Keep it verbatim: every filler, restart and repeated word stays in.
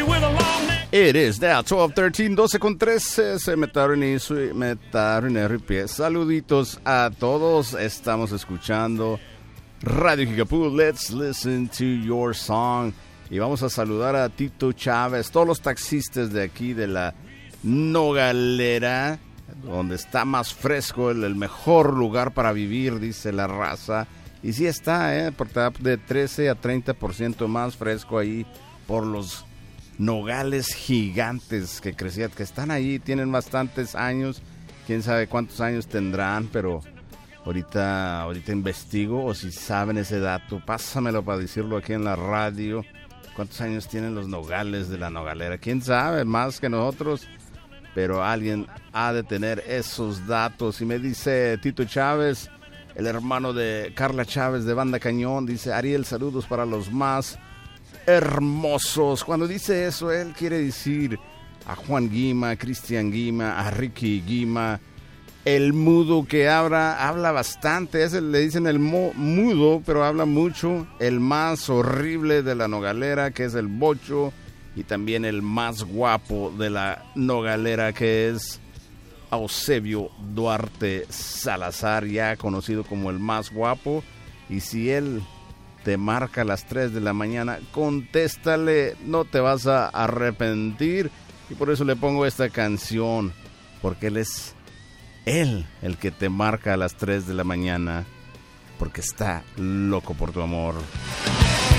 It is now twelve thirteen, doce con trece. Se metaron y su metaron el pie. Saluditos a todos. Estamos escuchando Radio Kickapoo. Let's listen to your song. Y vamos a saludar a Tito Chávez, todos los taxistas de aquí de la Nogalera, donde está más fresco, el, el mejor lugar para vivir, dice la raza. Y sí está, ¿eh? Porque está de trece a treinta por ciento más fresco ahí por los nogales gigantes que crecían, que están ahí, tienen bastantes años. Quién sabe cuántos años tendrán, pero ahorita, ahorita investigo, o si saben ese dato, pásamelo para decirlo aquí en la radio. ¿Cuántos años tienen los nogales de la Nogalera? ¿Quién sabe? Más que nosotros, pero alguien ha de tener esos datos. Y me dice Tito Chávez, el hermano de Carla Chávez de Banda Cañón, dice: Ariel, saludos para los más hermosos. Cuando dice eso, él quiere decir a Juan Guima, a Cristian Guima, a Ricky Guima, el mudo que habla, habla bastante, es el, le dicen el mo, mudo, pero habla mucho, el más horrible de la Nogalera, que es el Bocho, y también el más guapo de la Nogalera, que es Eusebio Duarte Salazar, ya conocido como el más guapo. Y si él te marca a las tres de la mañana, contéstale, no te vas a arrepentir. Y por eso le pongo esta canción, porque él es él el que te marca a las tres de la mañana, porque está loco por tu amor.